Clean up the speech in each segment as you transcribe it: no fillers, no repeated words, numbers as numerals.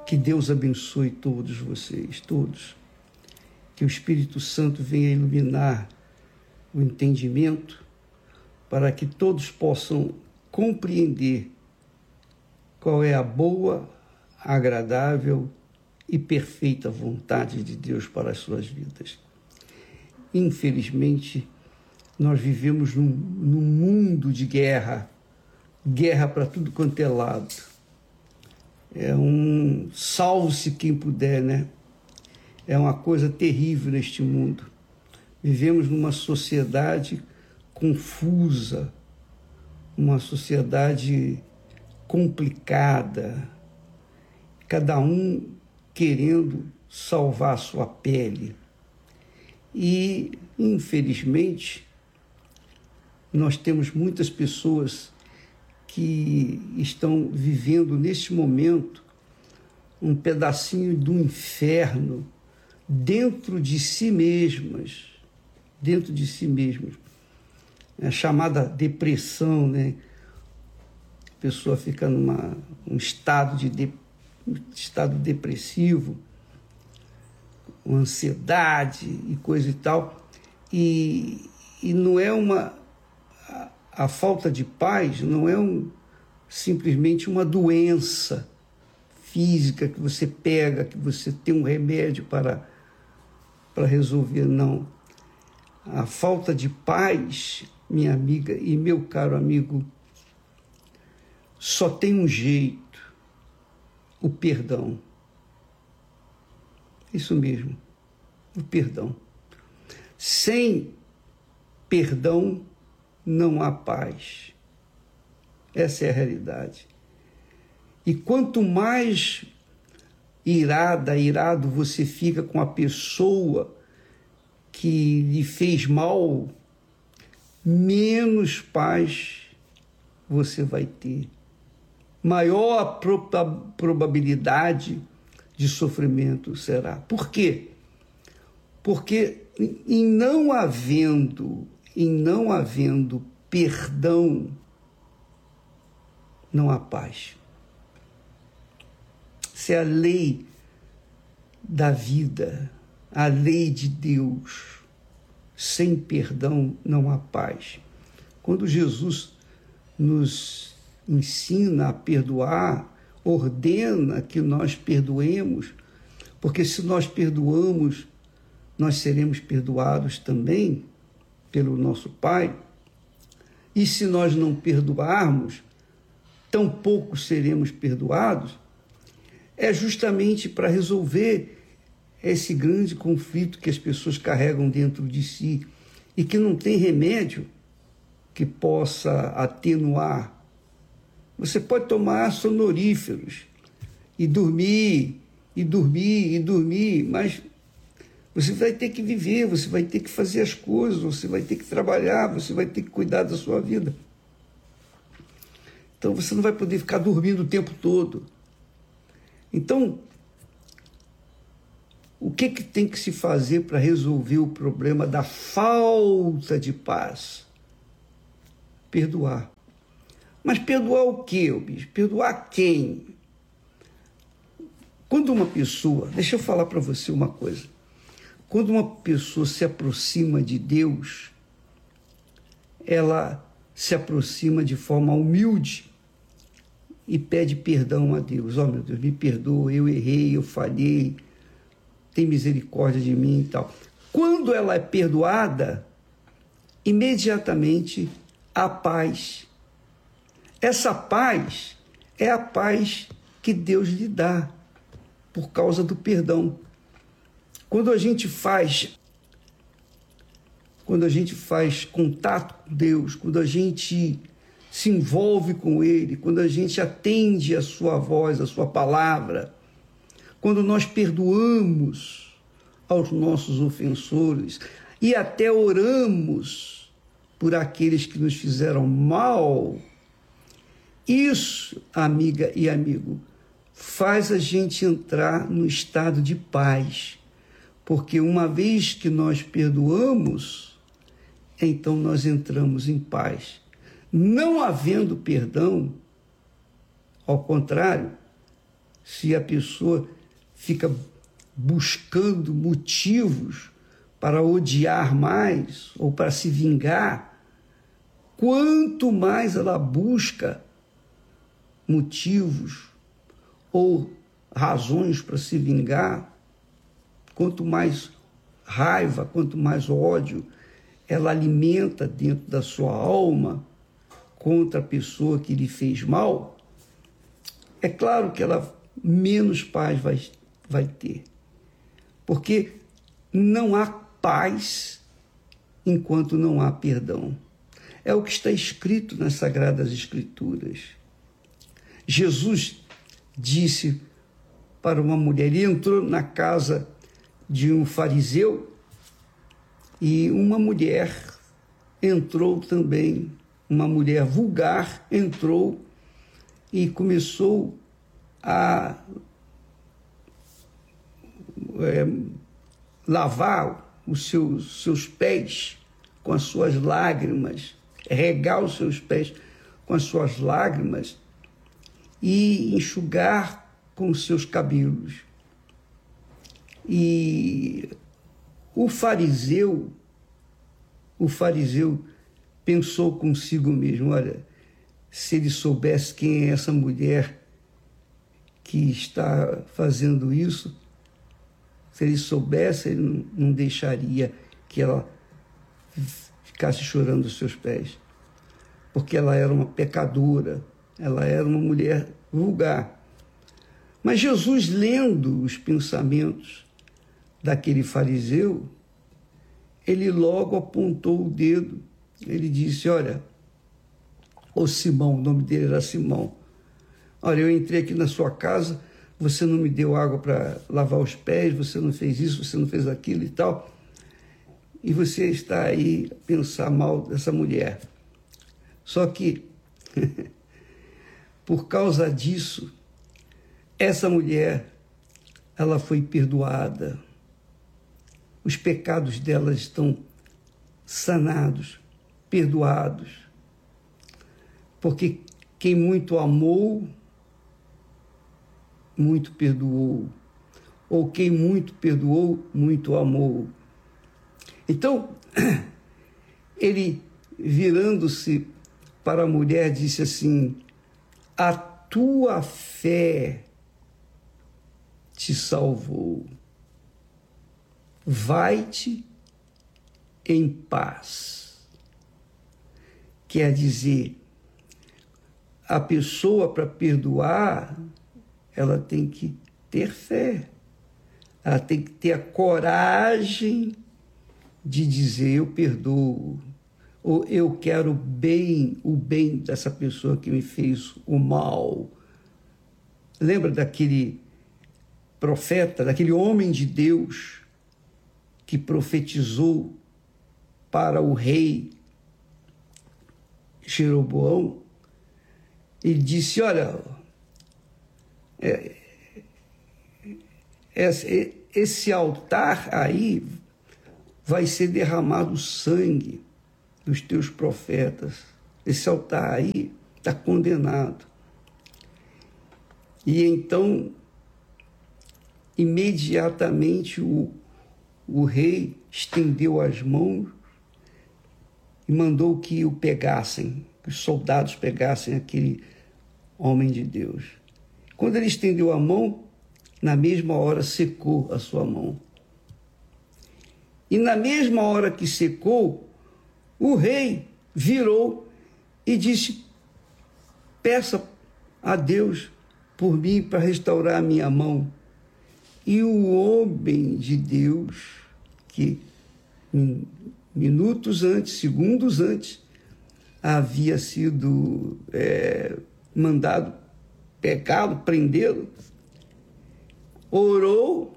Que Deus abençoe todos vocês, todos. Que o Espírito Santo venha iluminar o entendimento para que todos possam compreender qual é a boa, agradável e perfeita vontade de Deus para as suas vidas. Infelizmente, nós vivemos num mundo de guerra para tudo quanto é lado. É um salve-se quem puder, né? É uma coisa terrível neste mundo. Vivemos numa sociedade confusa, uma sociedade complicada, cada um querendo salvar a sua pele. E, infelizmente, nós temos muitas pessoas que estão vivendo, neste momento, um pedacinho do inferno dentro de si mesmas. É a chamada depressão, né? A pessoa fica num estado depressivo, uma ansiedade e coisa e tal, e não é a falta de paz não é simplesmente uma doença física que você pega, que você tem um remédio para resolver, não. A falta de paz, minha amiga e meu caro amigo, só tem um jeito: o perdão. Isso mesmo, o perdão. Sem perdão não há paz. Essa é a realidade. E quanto mais irado você fica com a pessoa que lhe fez mal, menos paz você vai ter. Maior a probabilidade de sofrimento será. Por quê? Porque em não havendo perdão, não há paz. Isso é a lei da vida, a lei de Deus. Sem perdão não há paz. Quando Jesus nos ensina a perdoar, ordena que nós perdoemos, porque se nós perdoamos, nós seremos perdoados também pelo nosso Pai. E se nós não perdoarmos, tampouco seremos perdoados. É justamente para resolver esse grande conflito que as pessoas carregam dentro de si e que não tem remédio que possa atenuar. Você pode tomar sonoríferos e dormir, mas você vai ter que viver, você vai ter que fazer as coisas, você vai ter que trabalhar, você vai ter que cuidar da sua vida. Então você não vai poder ficar dormindo o tempo todo. Então, o que tem que se fazer para resolver o problema da falta de paz? Perdoar. Mas perdoar o quê, bicho? Perdoar quem? Quando uma pessoa... Deixa eu falar para você uma coisa. Quando uma pessoa se aproxima de Deus, ela se aproxima de forma humilde e pede perdão a Deus. Oh, meu Deus, me perdoa, eu errei, eu falhei, tem misericórdia de mim e tal. Quando ela é perdoada, imediatamente há paz. Essa paz é a paz que Deus lhe dá por causa do perdão. Quando a gente faz contato com Deus, quando a gente se envolve com Ele, quando a gente atende a sua voz, a sua palavra, quando nós perdoamos aos nossos ofensores e até oramos por aqueles que nos fizeram mal, isso, amiga e amigo, faz a gente entrar no estado de paz. Porque uma vez que nós perdoamos, então nós entramos em paz. Não havendo perdão, ao contrário, se a pessoa fica buscando motivos para odiar mais ou para se vingar, quanto mais ela busca motivos ou razões para se vingar, quanto mais raiva, quanto mais ódio ela alimenta dentro da sua alma contra a pessoa que lhe fez mal, é claro que ela menos paz vai ter. Porque não há paz enquanto não há perdão. É o que está escrito nas Sagradas Escrituras. Jesus disse para uma mulher, ele entrou na casa de um fariseu e uma mulher entrou também, uma mulher vulgar entrou e começou a lavar os seus pés com as suas lágrimas, regar os seus pés com as suas lágrimas e enxugar com os seus cabelos. E o fariseu pensou consigo mesmo, olha, se ele soubesse quem é essa mulher que está fazendo isso, se ele soubesse, ele não deixaria que ela ficasse chorando aos seus pés, porque ela era uma pecadora, ela era uma mulher vulgar. Mas Jesus, lendo os pensamentos daquele fariseu, ele logo apontou o dedo, ele disse, olha, ô Simão, o nome dele era Simão, olha, eu entrei aqui na sua casa, você não me deu água para lavar os pés, você não fez isso, você não fez aquilo e tal, e você está aí a pensar mal dessa mulher. Só que, por causa disso, essa mulher, ela foi perdoada. Os pecados dela estão sanados, perdoados. Porque quem muito amou, muito perdoou. Ou quem muito perdoou, muito amou. Então, ele, virando-se para a mulher, disse assim, a tua fé te salvou. Vai-te em paz. Quer dizer, a pessoa, para perdoar, ela tem que ter fé. Ela tem que ter a coragem de dizer, eu perdoo, ou eu quero o bem dessa pessoa que me fez o mal. Lembra daquele profeta, daquele homem de Deus que profetizou para o rei Jeroboão? Ele disse, olha, esse altar aí vai ser derramado sangue dos teus profetas. Esse altar aí está condenado. E então, imediatamente, o rei estendeu as mãos e mandou que o pegassem, que os soldados pegassem aquele homem de Deus. Quando ele estendeu a mão, na mesma hora secou a sua mão. E na mesma hora que secou, o rei virou e disse, peça a Deus por mim para restaurar a minha mão. E o homem de Deus, que minutos antes, segundos antes, havia sido mandado pegá-lo, prendê-lo, orou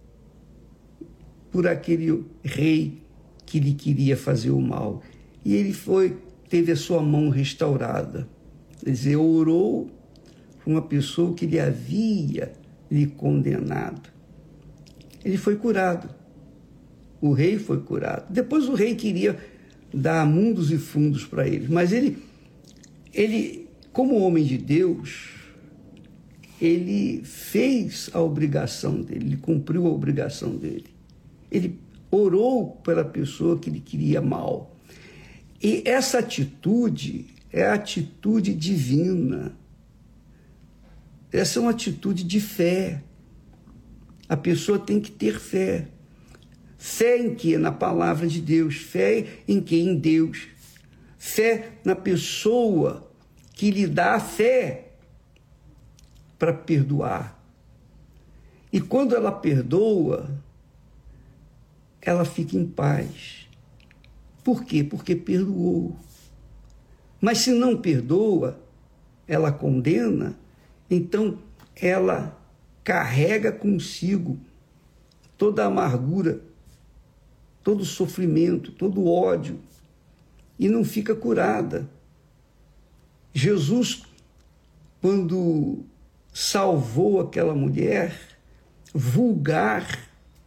por aquele rei que lhe queria fazer o mal. E ele teve a sua mão restaurada. Quer dizer, orou por uma pessoa que lhe havia lhe condenado. Ele foi curado. O rei foi curado. Depois o rei queria dar mundos e fundos para ele. Mas ele, como homem de Deus, ele fez a obrigação dele, ele cumpriu a obrigação dele. Ele orou pela pessoa que ele queria mal. E essa atitude é a atitude divina. Essa é uma atitude de fé. A pessoa tem que ter fé. Fé em quê? Na palavra de Deus. Fé em quê? Em Deus. Fé na pessoa que lhe dá a fé para perdoar. E quando ela perdoa, ela fica em paz. Por quê? Porque perdoou. Mas se não perdoa, ela condena, então ela carrega consigo toda a amargura, todo o sofrimento, todo o ódio, e não fica curada. Jesus, quando salvou aquela mulher vulgar,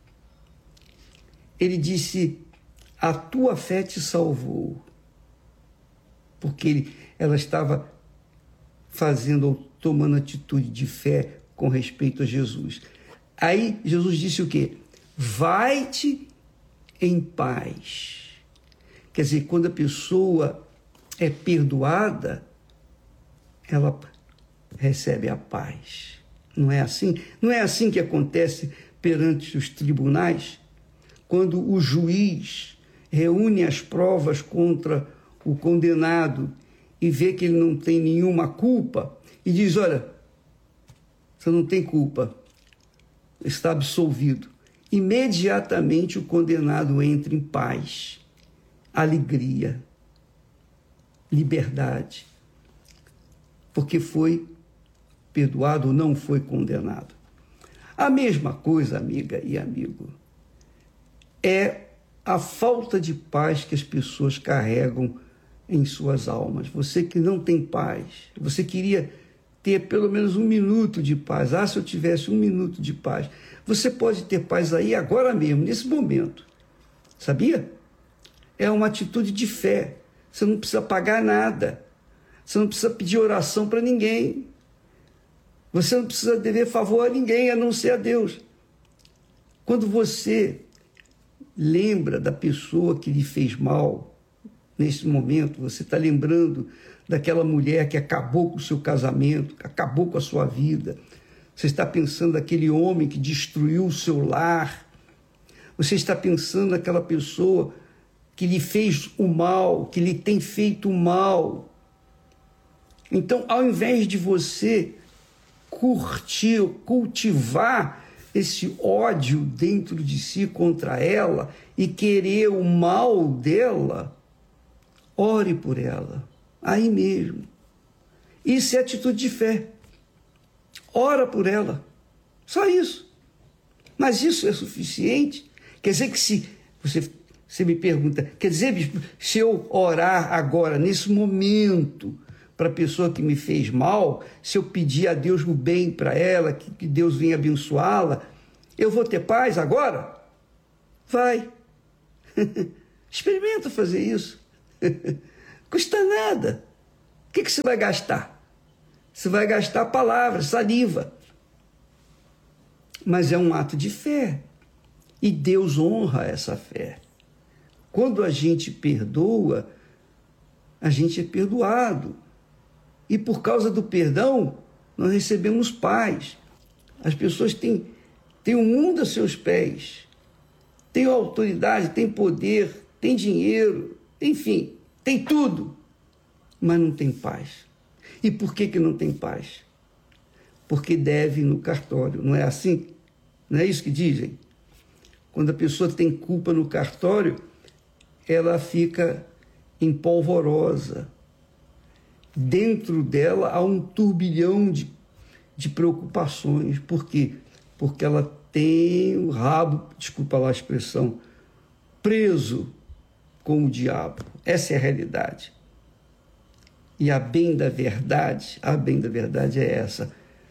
ele disse: a tua fé te salvou. Porque ela estava fazendo ou tomando atitude de fé com respeito a Jesus. Aí Jesus disse o quê? Vai-te em paz. Quer dizer, quando a pessoa é perdoada, ela recebe a paz. Não é assim? Não é assim que acontece perante os tribunais? Quando o juiz reúne as provas contra o condenado e vê que ele não tem nenhuma culpa e diz: olha, você não tem culpa, está absolvido. Imediatamente o condenado entra em paz, alegria, liberdade, porque foi perdoado ou não foi condenado. A mesma coisa, amiga e amigo, é a falta de paz que as pessoas carregam em suas almas. Você que não tem paz, você queria ter pelo menos 1 minuto de paz. Ah, se eu tivesse 1 minuto de paz. Você pode ter paz aí agora mesmo, nesse momento. Sabia? É uma atitude de fé. Você não precisa pagar nada. Você não precisa pedir oração para ninguém. Você não precisa dever favor a ninguém, a não ser a Deus. Quando você lembra da pessoa que lhe fez mal, nesse momento, você está lembrando daquela mulher que acabou com o seu casamento, que acabou com a sua vida. Você está pensando daquele homem que destruiu o seu lar. Você está pensando naquela pessoa que lhe fez o mal, que lhe tem feito o mal. Então, ao invés de você cultivar esse ódio dentro de si contra ela e querer o mal dela, ore por ela, aí mesmo. Isso é atitude de fé. Ora por ela, só isso. Mas isso é suficiente? Quer dizer que se você me pergunta, quer dizer, bispo, se eu orar agora, nesse momento, para a pessoa que me fez mal, se eu pedir a Deus o bem para ela, que Deus venha abençoá-la, eu vou ter paz agora? Vai. Experimenta fazer isso. Custa nada. O que você vai gastar? Você vai gastar palavras, saliva. Mas é um ato de fé. E Deus honra essa fé. Quando a gente perdoa, a gente é perdoado. E por causa do perdão, nós recebemos paz. As pessoas têm o mundo a seus pés. Têm autoridade, têm poder, têm dinheiro, enfim, tem tudo. Mas não tem paz. E por que não tem paz? Porque deve no cartório. Não é assim? Não é isso que dizem? Quando a pessoa tem culpa no cartório, ela fica empolvorosa. Dentro dela há um turbilhão de preocupações. Por quê? Porque ela tem o rabo, desculpa lá a expressão, preso com o diabo. Essa é a realidade. E a bem da verdade é essa.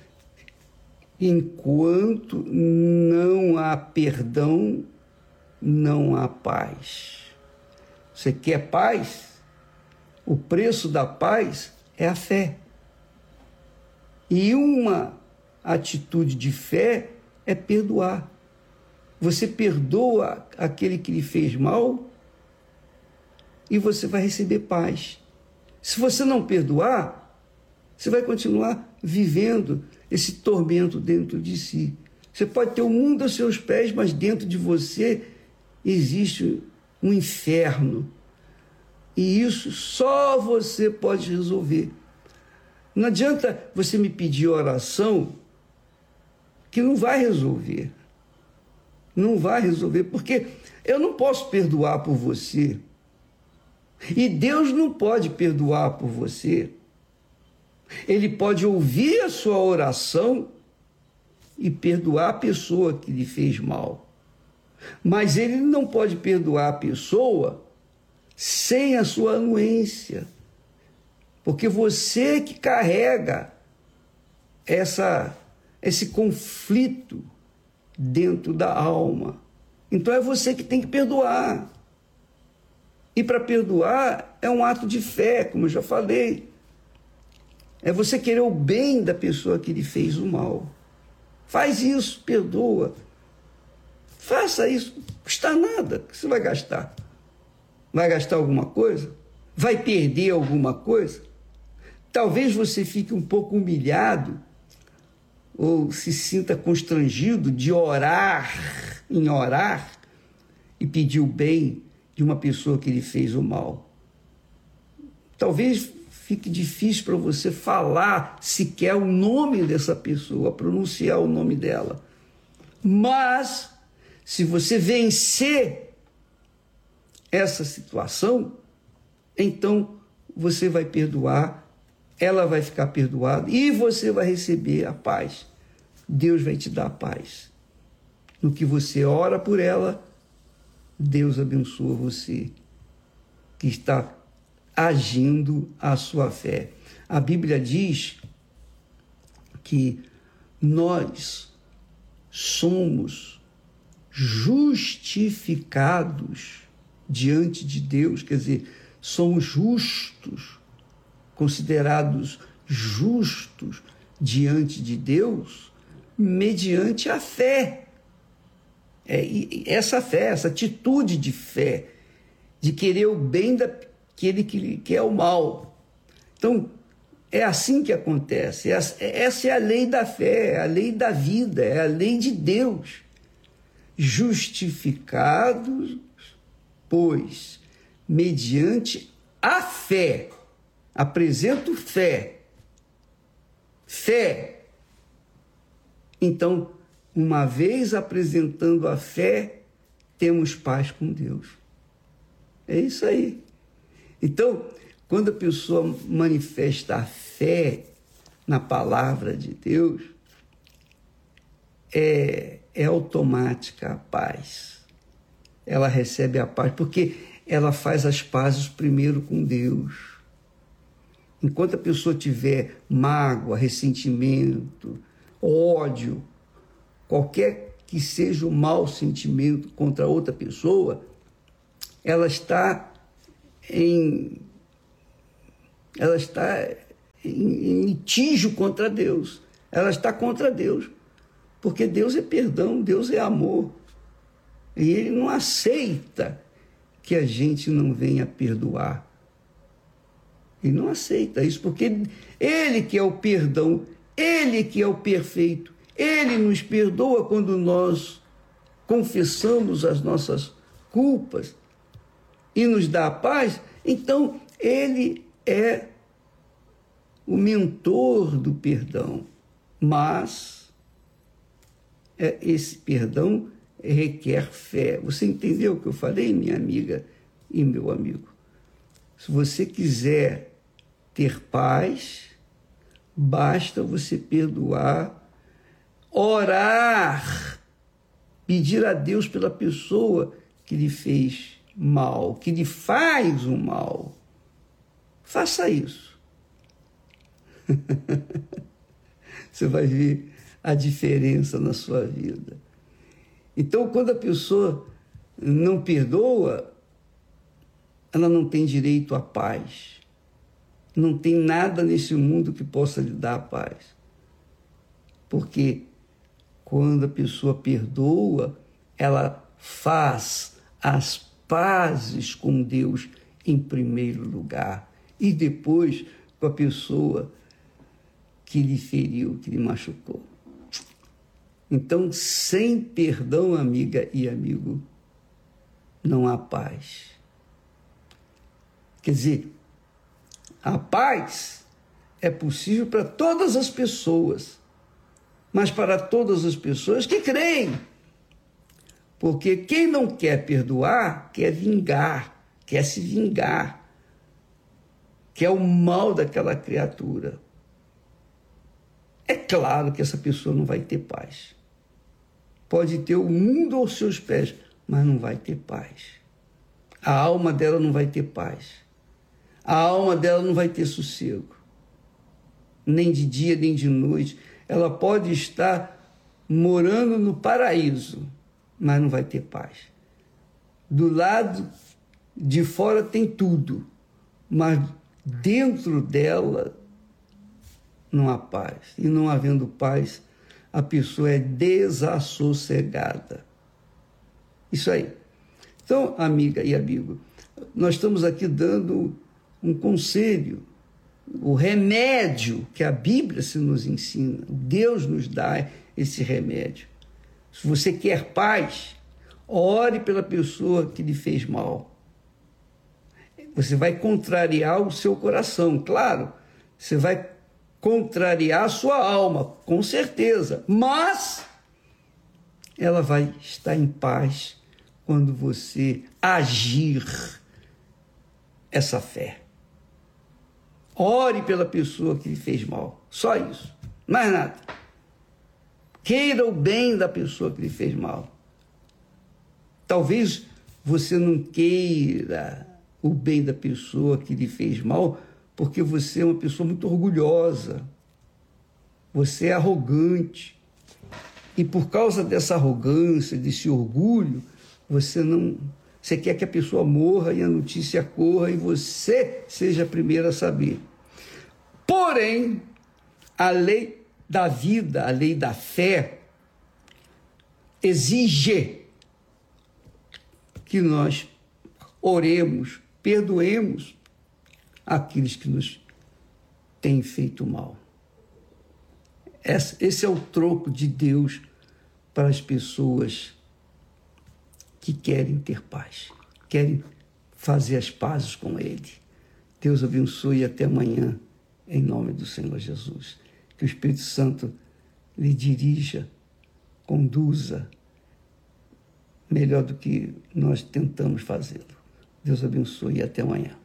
Enquanto não há perdão, não há paz. Você quer paz? O preço da paz é a fé. E uma atitude de fé é perdoar. Você perdoa aquele que lhe fez mal e você vai receber paz. Se você não perdoar, você vai continuar vivendo esse tormento dentro de si. Você pode ter o mundo aos seus pés, mas dentro de você existe um inferno. E isso só você pode resolver. Não adianta você me pedir oração que não vai resolver. Não vai resolver, porque eu não posso perdoar por você. E Deus não pode perdoar por você. Ele pode ouvir a sua oração e perdoar a pessoa que lhe fez mal. Mas ele não pode perdoar a pessoa sem a sua anuência. Porque você que carrega esse conflito dentro da alma. Então é você que tem que perdoar. E para perdoar é um ato de fé, como eu já falei. É você querer o bem da pessoa que lhe fez o mal. Faz isso, perdoa. Faça isso, não custa nada. O que você vai gastar? Vai gastar alguma coisa? Vai perder alguma coisa? Talvez você fique um pouco humilhado ou se sinta constrangido de orar e pedir o bem de uma pessoa que lhe fez o mal. Talvez fique difícil para você falar sequer o nome dessa pessoa, pronunciar o nome dela. Mas, se você vencer essa situação, então você vai perdoar, ela vai ficar perdoada e você vai receber a paz. Deus vai te dar a paz. No que você ora por ela, Deus abençoa você, que está agindo a sua fé. A Bíblia diz que nós somos justificados diante de Deus, quer dizer, somos justos, considerados justos diante de Deus, mediante a fé. Essa fé, essa atitude de fé, de querer o bem daquele que quer o mal. Então, é assim que acontece. Essa é a lei da fé, é a lei da vida, é a lei de Deus. Justificados, pois, mediante a fé. Apresento fé. Fé. Então, uma vez apresentando a fé, temos paz com Deus. É isso aí. Então, quando a pessoa manifesta a fé na palavra de Deus, é automática a paz. Ela recebe a paz, porque ela faz as pazes primeiro com Deus. Enquanto a pessoa tiver mágoa, ressentimento, ódio, qualquer que seja o mau sentimento contra outra pessoa, ela está em litígio contra Deus. Ela está contra Deus. Porque Deus é perdão, Deus é amor. E Ele não aceita que a gente não venha perdoar. Ele não aceita isso, porque Ele que é o perdão, Ele que é o perfeito. Ele nos perdoa quando nós confessamos as nossas culpas e nos dá a paz. Então, Ele é o mentor do perdão. Mas esse perdão requer fé. Você entendeu o que eu falei, minha amiga e meu amigo? Se você quiser ter paz, basta você perdoar, orar, pedir a Deus pela pessoa que lhe fez mal, que lhe faz o mal. Faça isso. Você vai ver a diferença na sua vida. Então, quando a pessoa não perdoa, ela não tem direito à paz. Não tem nada nesse mundo que possa lhe dar a paz. Porque quando a pessoa perdoa, ela faz as pazes com Deus em primeiro lugar e depois com a pessoa que lhe feriu, que lhe machucou. Então, sem perdão, amiga e amigo, não há paz. Quer dizer, a paz é possível para todas as pessoas, mas para todas as pessoas que creem. Porque quem não quer perdoar, quer vingar, quer se vingar, quer o mal daquela criatura. É claro que essa pessoa não vai ter paz. Pode ter o mundo aos seus pés, mas não vai ter paz. A alma dela não vai ter paz. A alma dela não vai ter sossego. Nem de dia, nem de noite. Ela pode estar morando no paraíso, mas não vai ter paz. Do lado de fora tem tudo, mas dentro dela não há paz. E não havendo paz, a pessoa é desassossegada. Isso aí. Então, amiga e amigo, nós estamos aqui dando um conselho, o remédio que a Bíblia se nos ensina. Deus nos dá esse remédio. Se você quer paz, ore pela pessoa que lhe fez mal. Você vai contrariar o seu coração, claro. Você vai contrariar a sua alma, com certeza. Mas ela vai estar em paz quando você agir essa fé. Ore pela pessoa que lhe fez mal. Só isso. Mais nada. Queira o bem da pessoa que lhe fez mal. Talvez você não queira o bem da pessoa que lhe fez mal porque você é uma pessoa muito orgulhosa. Você é arrogante. E por causa dessa arrogância, desse orgulho, você quer que a pessoa morra e a notícia corra e você seja a primeira a saber. Porém, a lei da vida, a lei da fé, exige que nós oremos, perdoemos aqueles que nos têm feito mal. Esse é o troco de Deus para as pessoas que querem ter paz, querem fazer as pazes com Ele. Deus abençoe e até amanhã, em nome do Senhor Jesus. Que o Espírito Santo lhe dirija, conduza, melhor do que nós tentamos fazê-lo. Deus abençoe e até amanhã.